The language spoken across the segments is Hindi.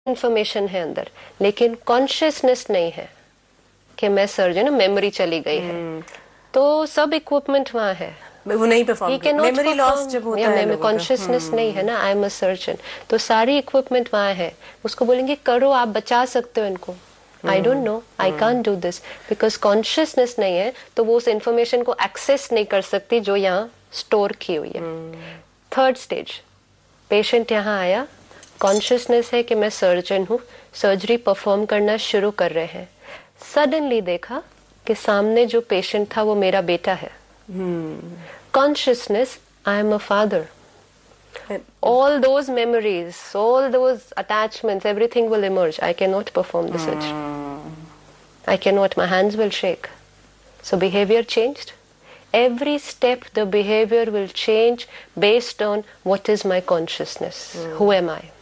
इंफॉर्मेशन है अंदर, लेकिन कॉन्शियसनेस नहीं है कि मैं सर्जन हूँ, मेमोरी चली गई है, तो सब इक्विपमेंट वहाँ है, वो नहीं परफॉर्म, मेमोरी लॉस जब होता है लोगों का, कॉन्शियसनेस नहीं है ना, आई एम अ सर्जन, तो सारी इक्विपमेंट वहाँ है, उसको बोलेंगे करो, आप बचा सकते हो इनको, I don't know, I can't do this, because consciousness नहीं है, तो वो उस इंफॉर्मेशन को एक्सेस नहीं कर सकती जो यहाँ स्टोर की हुई है। थर्ड स्टेज, पेशेंट यहाँ आया, कॉन्शियसनेस है कि मैं सर्जन हूँ, सर्जरी परफॉर्म करना शुरू कर रहे हैं, सडनली देखा कि सामने जो पेशेंट था वो मेरा बेटा है, consciousness, I am a father, all those memories, all those attachments, everything will emerge. I cannot perform the surgery. I cannot, my hands will shake. So behavior changed. Every step the behavior will change based on what is my consciousness. Who am I?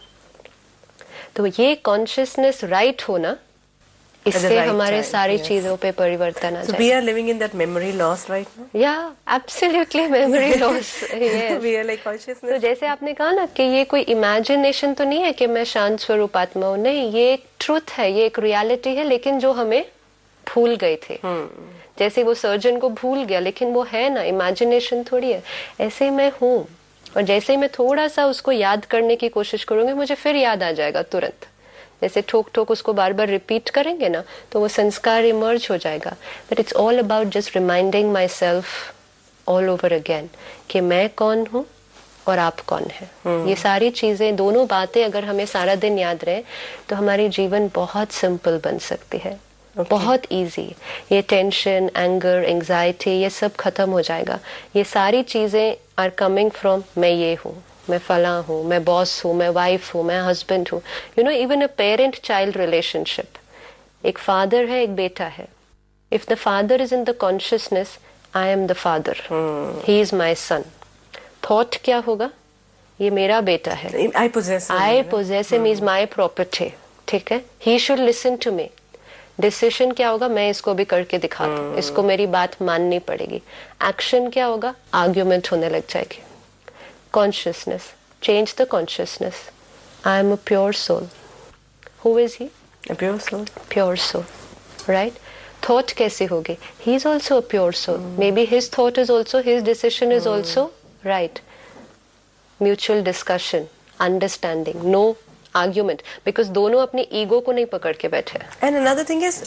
तो ये consciousness right होना, इससे हमारे सारी चीजों पे परिवर्तन आ जाए. So we are living in that memory loss right now. Yeah, absolutely memory loss. Yes. We are like consciousness. तो जैसे आपने कहा ना कि ये कोई इमेजिनेशन तो नहीं है कि मैं शांत स्वरूप आत्मा हूँ, नहीं, ये एक ट्रूथ है, ये एक रियलिटी है, लेकिन जो हमें भूल गए थे. जैसे वो सर्जन को भूल गया, लेकिन वो है ना, इमेजिनेशन थोड़ी है. ऐसे ही मैं हूँ, और जैसे ही मैं थोड़ा सा उसको याद करने की कोशिश करूंगी, मुझे फिर याद आ जाएगा तुरंत. जैसे ठोक ठोक उसको बार बार रिपीट करेंगे ना, तो वो संस्कार इमर्ज हो जाएगा. But it's all about just reminding my self all over again कि मैं कौन हूँ और आप कौन है. ये सारी चीजें, दोनों बातें अगर हमें सारा दिन याद रहे, तो हमारी जीवन बहुत सिंपल बन सकती है. बहुत इजी. ये टेंशन, एंगर, एंजाइटी, ये सब खत्म हो जाएगा. ये सारी चीजें आर कमिंग फ्रॉम मैं ये हूँ, मैं फला हूँ, मैं बॉस हूँ, मैं वाइफ हूँ, मैं हस्बैंड हूँ. You know, even a parent child relationship, एक फादर है, एक बेटा है. If the father is in the consciousness, I am the father, he is my sun. Thought क्या होगा, ये मेरा बेटा है, I possess him, is my property. ठीक है, he should listen to me. Decision क्या होगा, मैं इसको भी करके दिखाता हूँ, इसको मेरी बात माननी पड़ेगी. एक्शन क्या होगा, आर्ग्यूमेंट होने लग जाएगी. Consciousness, change the consciousness. I am a pure soul. Who is he? A pure soul. Pure soul, right. Thought कैसी होगी, he is also a pure soul. May be his thought is also, his decision is also right. Mutual discussion, understanding, no argument, because दोनों अपनी ईगो को नहीं पकड़ के बैठे. And another thing is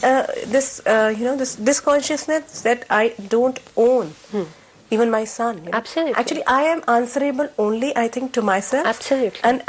this consciousness that I don't own even my son. Absolutely. Actually, I am answerable only, I think, to myself. Absolutely. And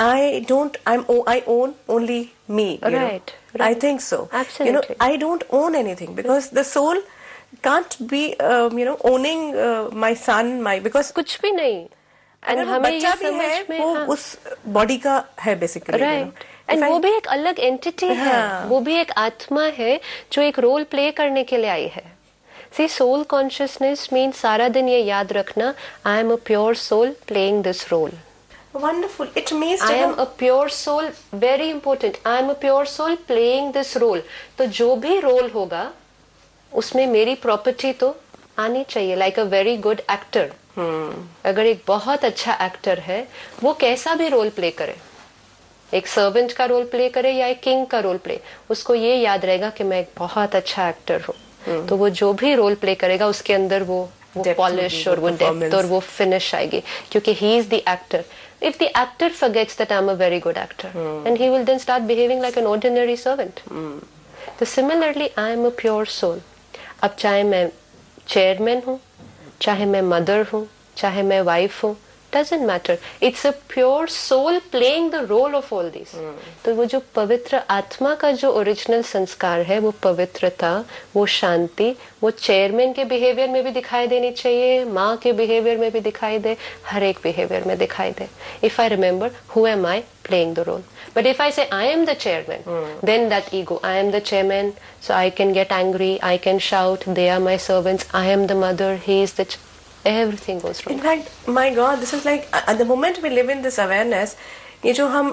I own only me. Right. I think so. Absolutely. I don't own anything because the soul can't be owning my son, because कुछ भी नहीं. And हमें बच्चा भी है, वो उस बॉडी का है बेसिकली, राइट. एंड वो भी एक अलग एंटिटी है, वो भी एक आत्मा है जो एक रोल प्ले करने के लिए आई है. सी, सोल कॉन्शियसनेस मीन्स सारा दिन ये याद रखना, I am a pure soul playing this role. Wonderful. It means I am a pure soul, very important, I am a pure soul playing this role. तो जो भी रोल होगा उसमें मेरी प्रॉपर्टी तो आनी चाहिए. Like a very good actor, अगर एक बहुत अच्छा एक्टर है, वो कैसा भी रोल प्ले करे, एक सर्वेंट का रोल प्ले करे या एक किंग का रोल प्ले, उसको ये याद रहेगा कि मैं एक बहुत अच्छा एक्टर हूँ. तो वो जो भी रोल प्ले करेगा उसके अंदर वो पॉलिश और वो डेप्थ और वो फिनिश आएगी, क्योंकि he is the actor. If the actor forgets that I'm a very good actor, and he will then start behaving like an ordinary servant. So similarly, I am a pure soul. अब चाहे मैं चेयरमैन हूँ, चाहे मैं मदर हूँ, चाहे मैं वाइफ हूँ, doesn't matter. It's a pure soul playing the role of all these. तो वो जो पवित्र आत्मा का जो ओरिजिनल संस्कार है, वो पवित्रता, वो शांति, वो चेयरमैन के बिहेवियर में भी दिखाई देनी चाहिए, माँ के बिहेवियर में भी दिखाई दे, हर एक बिहेवियर में दिखाई दे. If I remember, who am I playing the role? But if I say I am the chairman, then that ego, I am the chairman, so I can get angry, I can shout, they are my servants, I am the mother, he is the everything goes wrong. In fact, my God, this is like, at the moment we live in this awareness, ये जो हम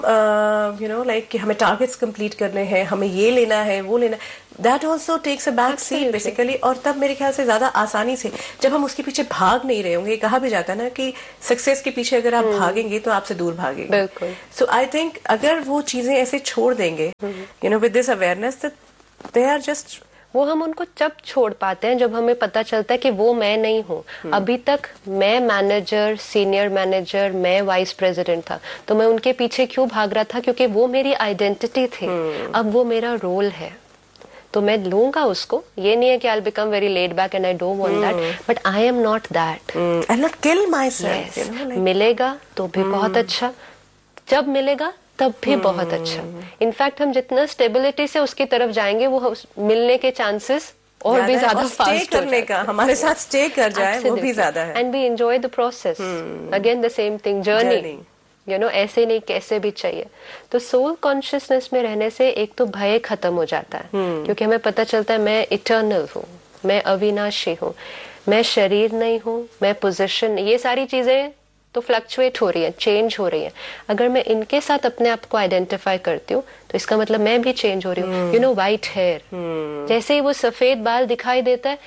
लाइक कि हमें टारगेट्स कंप्लीट करने हैं, हमें ये लेना है वो लेना, that also takes a back seat basically. और तब मेरे ख्याल से ज्यादा आसानी से जब हम उसके पीछे भाग नहीं रहे होंगे, कहा भी जाता है ना कि सक्सेस के पीछे अगर आप भागेंगे तो आपसे दूर भागेंगे। बिल्कुल। सो आई थिंक अगर वो चीजें ऐसे छोड़ देंगे with this awareness, they are just, वो हम उनको जब छोड़ पाते हैं जब हमें पता चलता है कि वो मैं नहीं हूँ। अभी तक मैं मैनेजर, सीनियर मैनेजर, मैं वाइस प्रेसिडेंट था, तो मैं उनके पीछे क्यों भाग रहा था? क्योंकि वो मेरी आइडेंटिटी थी। अब वो मेरा रोल है, तो मैं लूंगा उसको। ये नहीं है कि I will become very laid back and I don't want that, but I am not that. I not kill my self. मिलेगा तो भी बहुत अच्छा, जब मिलेगा तब भी बहुत अच्छा। इनफैक्ट हम जितना स्टेबिलिटी से उसकी तरफ जाएंगे, वो मिलने के चांसेस और भी ज्यादा फास्ट करने का, हमारे साथ स्टे कर जाए वो भी ज्यादा है। And we enjoy the process. Again the same thing, journey, ऐसे नहीं कैसे भी चाहिए। तो सोल कॉन्शियसनेस में रहने से एक तो भय खत्म हो जाता है, क्योंकि हमें पता चलता है मैं इटर्नल हूँ, मैं अविनाशी हूँ, मैं शरीर नहीं हूँ, मैं पोजीशन, ये सारी चीजें तो फ्लक्चुएट हो रही है, चेंज हो रही है। अगर मैं इनके साथ अपने आप को आइडेंटिफाई करती हूँ तो इसका मतलब मैं भी चेंज हो रही हूँ। व्हाइट हेयर, जैसे ही वो सफेद बाल दिखाई देता है,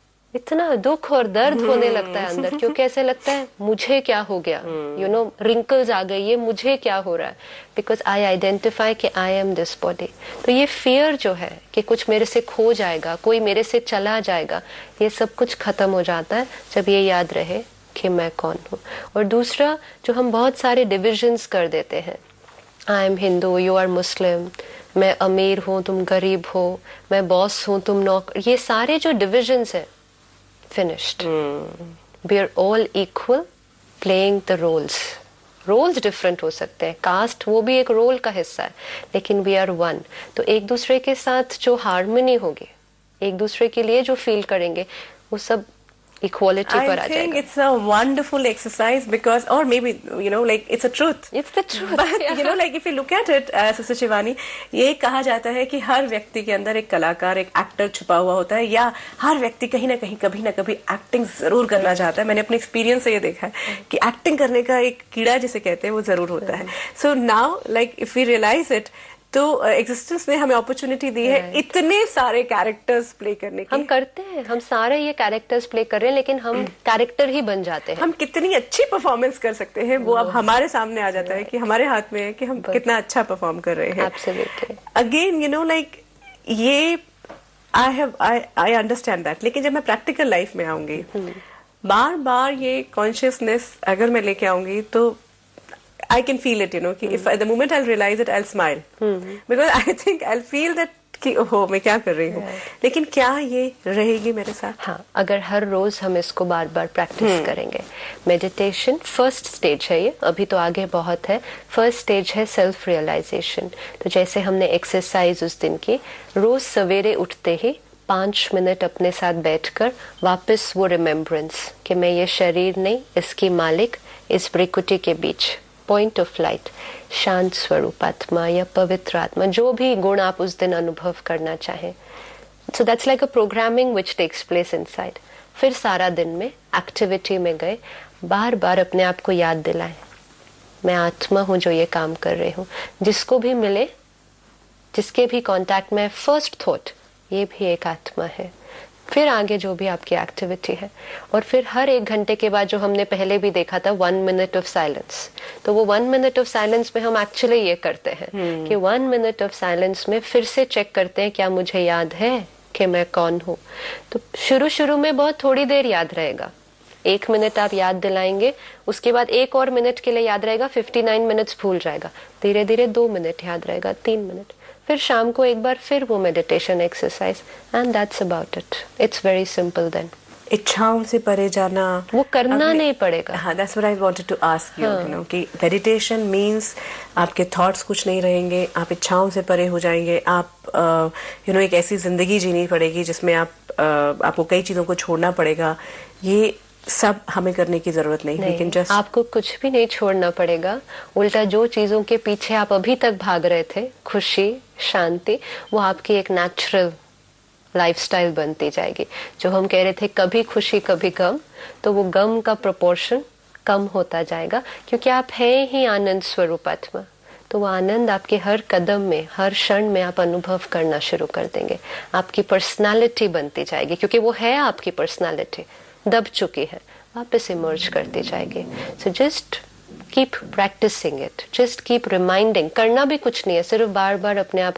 इतना दुख और दर्द होने लगता है अंदर, क्योंकि ऐसे लगता है मुझे क्या हो गया, रिंकल्स आ गई, ये मुझे क्या हो रहा है, बिकॉज आई आइडेंटिफाई कि आई एम दिस बॉडी। तो ये फियर जो है कि कुछ मेरे से खो जाएगा, कोई मेरे से चला जाएगा, ये सब कुछ खत्म हो जाता है जब ये याद रहे कि मैं कौन हूँ। और दूसरा, जो हम बहुत सारे डिविजन्स कर देते हैं, I am Hindu, you are Muslim, मैं अमीर हूँ, तुम गरीब हो, मैं बॉस हूँ, तुम नौकर, ये सारे जो डिविजन्स हैं, finished. We are all equal, playing the roles. Roles different हो सकते हैं, कास्ट वो भी एक रोल का हिस्सा है, लेकिन वी आर वन। तो एक दूसरे के साथ जो हार्मनी होगी, एक दूसरे के लिए जो फील करेंगे, वो सब इक्वालिटी पर आ जाएगा। I think it's a wonderful exercise because, or maybe like it's a truth. It's the truth. But like if you look at it, Sister Shivani, ये कहा जाता है कि हर व्यक्ति के अंदर एक कलाकार, एक एक्टर छुपा हुआ होता है, या हर व्यक्ति कहीं ना कहीं कभी ना कभी एक्टिंग जरूर करना चाहता है। मैंने अपने एक्सपीरियंस से ये देखा है कि एक्टिंग करने का एक कीड़ा जिसे कहते हैं वो जरूर होता है। So now like if we realise it, तो एग्जिस्टेंस ने हमें अपॉर्चुनिटी दी है इतने सारे कैरेक्टर्स प्ले करने की। हम करते हैं, हम सारे ये कैरेक्टर्स प्ले कर रहे हैं, लेकिन हम कैरेक्टर ही बन जाते हैं। हम कितनी अच्छी परफॉर्मेंस कर सकते हैं वो अब हमारे सामने आ जाता है कि हमारे हाथ में है कि हम कितना अच्छा परफॉर्म कर रहे हैं। Absolutely. अगेन लाइक ये आई अंडरस्टैंड दैट, लेकिन जब मैं प्रैक्टिकल लाइफ में आऊंगी, बार बार ये कॉन्शियसनेस अगर मैं लेके आऊंगी, तो I can feel it, कि if the moment I'll realize it, I'll smile, because I think I'll feel that कि ओहो मैं क्या कर रही हूँ। लेकिन क्या ये रहेगी मेरे साथ? हाँ, अगर हर रोज हम इसको बार बार प्रैक्टिस करेंगे। मेडिटेशन फर्स्ट स्टेज है ये, अभी तो आगे बहुत है। फर्स्ट स्टेज है सेल्फ रियलाइजेशन। तो जैसे हमने एक्सरसाइज उस दिन की, रोज सवेरे उठते ही 5 मिनट अपने साथ बैठकर वापस वो रिमेम्बरेंस कि मैं ये शरीर नहीं, इसकी मालिक, इस ब्रिकुटी के बीच, पॉइंट ऑफ लाइट, शांत स्वरूप आत्मा या पवित्र आत्मा, जो भी गुण आप उस दिन अनुभव करना चाहें। So that's like a programming which takes place inside. फिर सारा दिन में एक्टिविटी में गए, बार बार अपने आप को याद दिलाएं, मैं आत्मा हूं जो ये काम कर रही हूँ। जिसको भी मिले, जिसके भी कांटेक्ट में, फर्स्ट थॉट ये भी एक आत्मा है। फिर आगे जो भी आपकी एक्टिविटी है, और फिर हर 1 घंटे के बाद, जो हमने पहले भी देखा था 1 मिनट ऑफ साइलेंस, तो वो 1 मिनट ऑफ साइलेंस में हम एक्चुअली ये करते हैं कि 1 मिनट ऑफ साइलेंस में फिर से चेक करते हैं क्या मुझे याद है कि मैं कौन हूँ। तो शुरू में बहुत थोड़ी देर याद रहेगा, 1 मिनट आप याद दिलाएंगे, उसके बाद 1 और मिनट के लिए याद रहेगा, 59 मिनट्स भूल जाएगा, धीरे धीरे 2 मिनट याद रहेगा, 3 मिनट, फिर शाम को एक बार फिर वो meditation exercise, and that's about it. It's very simple then. इच्छाओं से परे जाना, वो करना नहीं पड़ेगा। हाँ, that's what I wanted to ask you, कि meditation means आपके थॉट्स कुछ नहीं रहेंगे, आप इच्छाओं से परे हो जाएंगे, आप एक ऐसी जिंदगी जीनी पड़ेगी जिसमें आपको कई चीजों को छोड़ना पड़ेगा। ये सब हमें करने की जरूरत नहीं, लेकिन जस्ट आपको कुछ भी नहीं छोड़ना पड़ेगा। उल्टा जो चीजों के पीछे आप अभी तक भाग रहे थे, खुशी, शांति, वो आपकी एक नेचुरल लाइफस्टाइल बनती जाएगी। जो हम कह रहे थे कभी खुशी कभी गम, तो वो गम का प्रोपोर्शन कम होता जाएगा, क्योंकि आप हैं ही आनंद स्वरूप आत्मा। तो वो आनंद आपके हर कदम में, हर क्षण में आप अनुभव करना शुरू कर देंगे। आपकी पर्सनालिटी बनती जाएगी, क्योंकि वो है आपकी पर्सनालिटी, दब चुकी है, वापस इमर्ज करती जाएगी। So just keep practising it, just keep reminding. करना भी कुछ नहीं है, सिर्फ बार बार अपने आप